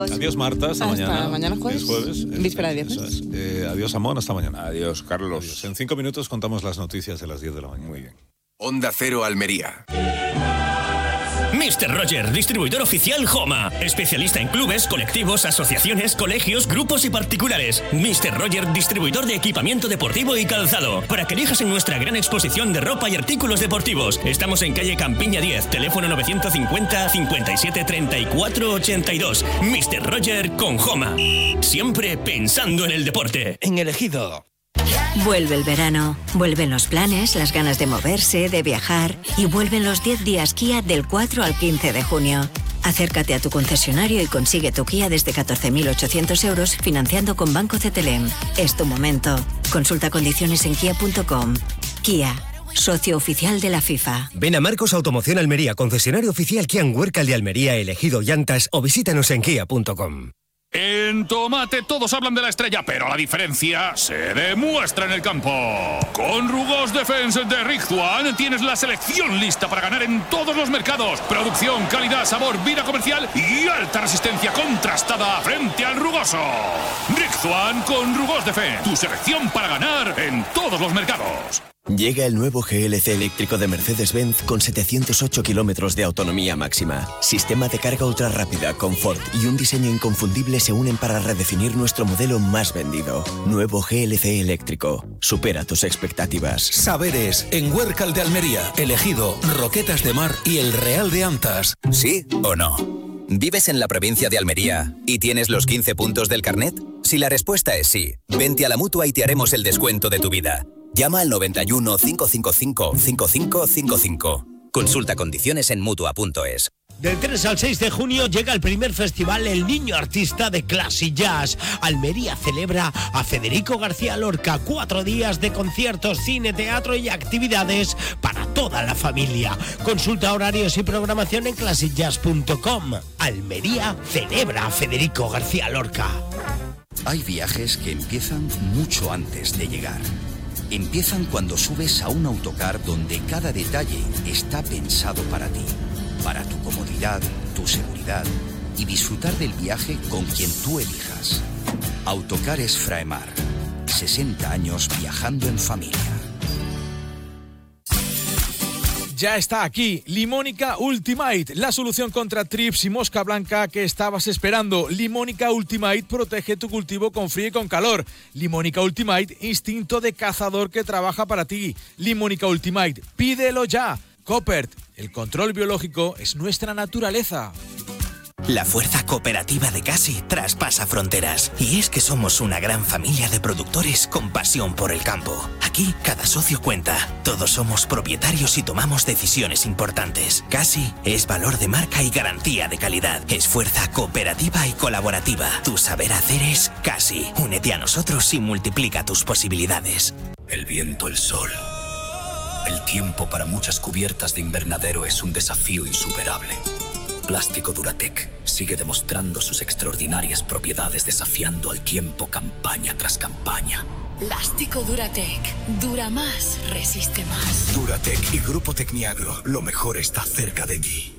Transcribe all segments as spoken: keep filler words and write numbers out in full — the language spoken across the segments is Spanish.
Adiós, Marta, hasta, hasta mañana. mañana jueves. Es jueves. Víspera de viernes. Es. Eh, adiós, Amón, hasta mañana. Adiós, Carlos. Adiós. En cinco minutos contamos las noticias de las diez de la mañana. Muy bien. Onda Cero Almería. mister Roger, distribuidor oficial Homa. Especialista en clubes, colectivos, asociaciones, colegios, grupos y particulares. mister Roger, distribuidor de equipamiento deportivo y calzado. Para que elijas en nuestra gran exposición de ropa y artículos deportivos. Estamos en calle Campiña diez, teléfono novecientos cincuenta, cincuenta y siete, treinta y cuatro, ochenta y dos. mister Roger con Homa. Siempre pensando en el deporte. En el Ejido. Vuelve el verano, vuelven los planes, las ganas de moverse, de viajar y vuelven los diez días Kia del cuatro al quince de junio. Acércate a tu concesionario y consigue tu Kia desde catorce mil ochocientos euros financiando con Banco Cetelem. Es tu momento. Consulta condiciones en kia punto com. Kia, socio oficial de la FIFA. Ven a Marcos Automoción Almería, concesionario oficial Kia en Huércal de Almería, elegido llantas o visítanos en kia punto com. En Tomate todos hablan de la estrella, pero la diferencia se demuestra en el campo. Con Rugos Defense de Rigzuan tienes la selección lista para ganar en todos los mercados. Producción, calidad, sabor, vida comercial y alta resistencia contrastada frente al rugoso. Rigzuan con Rugos Defense, tu selección para ganar en todos los mercados. Llega el nuevo G L C eléctrico de Mercedes-Benz con setecientos ocho kilómetros de autonomía máxima. Sistema de carga ultra rápida, confort y un diseño inconfundible se unen para redefinir nuestro modelo más vendido. Nuevo G L C eléctrico. Supera tus expectativas. Saberes en Huércal de Almería, Elegido, Roquetas de Mar y El Real de Antas. ¿Sí o no? ¿Vives en la provincia de Almería y tienes los quince puntos del carnet? Si la respuesta es sí, vente a la Mutua y te haremos el descuento de tu vida. Llama al noventa y uno, cinco cinco cinco, cinco cinco cinco cinco. Consulta condiciones en mutua punto es. Del tres al seis de junio llega el primer festival El Niño Artista de Classic Jazz. Almería celebra a Federico García Lorca. Cuatro días de conciertos, cine, teatro y actividades para toda la familia. Consulta horarios y programación en classic jazz punto com. Almería celebra a Federico García Lorca. Hay viajes que empiezan mucho antes de llegar. Empiezan cuando subes a un autocar donde cada detalle está pensado para ti, para tu comodidad, tu seguridad y disfrutar del viaje con quien tú elijas. Autocares Fraemar. sesenta años viajando en familia. Ya está aquí, Limónica Ultimate, la solución contra trips y mosca blanca que estabas esperando. Limónica Ultimate protege tu cultivo con frío y con calor. Limónica Ultimate, instinto de cazador que trabaja para ti. Limónica Ultimate, pídelo ya. Coopert, el control biológico es nuestra naturaleza. La fuerza cooperativa de Casi traspasa fronteras. Y es que somos una gran familia de productores con pasión por el campo. Aquí cada socio cuenta. Todos somos propietarios y tomamos decisiones importantes. Casi es valor de marca y garantía de calidad. Es fuerza cooperativa y colaborativa. Tu saber hacer es Casi. Únete a nosotros y multiplica tus posibilidades. El viento, el sol. El tiempo para muchas cubiertas de invernadero es un desafío insuperable. Plástico Duratec sigue demostrando sus extraordinarias propiedades desafiando al tiempo campaña tras campaña. Plástico Duratec. Dura más, resiste más. Duratec y Grupo Tecniagro. Lo mejor está cerca de ti.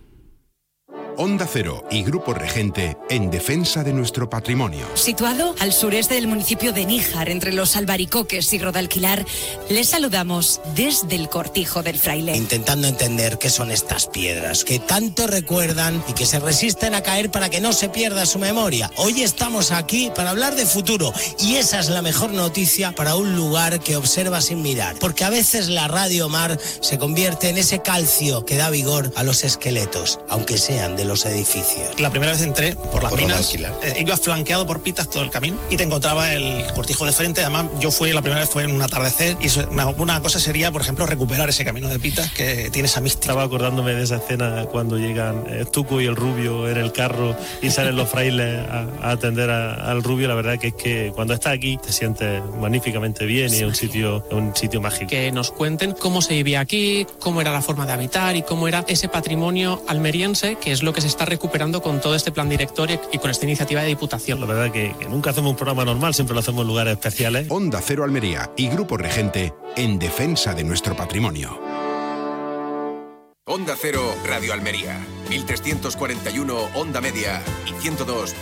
Onda Cero y Grupo Regente en defensa de nuestro patrimonio. Situado al sureste del municipio de Níjar, entre los Albaricoques y Rodalquilar, les saludamos desde el Cortijo del Fraile. Intentando entender qué son estas piedras, que tanto recuerdan y que se resisten a caer para que no se pierda su memoria. Hoy estamos aquí para hablar de futuro y esa es la mejor noticia para un lugar que observa sin mirar. Porque a veces la Radio Mar se convierte en ese calcio que da vigor a los esqueletos, aunque sean de los edificios. La primera vez entré por las Por minas, eh, iba flanqueado por pitas todo el camino y te encontraba el cortijo de frente. Además, yo fui, la primera vez fue en un atardecer y eso, una, una cosa sería, por ejemplo, recuperar ese camino de pitas que tiene esa mística. Estaba acordándome de esa escena cuando llegan eh, Tuco y el Rubio en el carro y salen los frailes a, a atender a, al Rubio. La verdad que es que cuando estás aquí te sientes magníficamente bien y es un sitio, un sitio mágico. Que nos cuenten cómo se vivía aquí, cómo era la forma de habitar y cómo era ese patrimonio almeriense, que es lo que se está recuperando con todo este plan director y con esta iniciativa de Diputación. La verdad que, que nunca hacemos un programa normal, siempre lo hacemos en lugares especiales. Onda Cero Almería y Grupo Regente en defensa de nuestro patrimonio. Onda Cero, Radio Almería. mil trescientos cuarenta y uno Onda Media y ciento dos